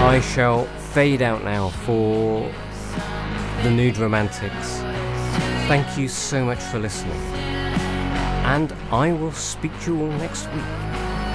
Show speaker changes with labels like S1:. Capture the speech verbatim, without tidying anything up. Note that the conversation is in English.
S1: I shall fade out now for the Nude Romantics. Thank you so much for listening, and I will speak to you all next week.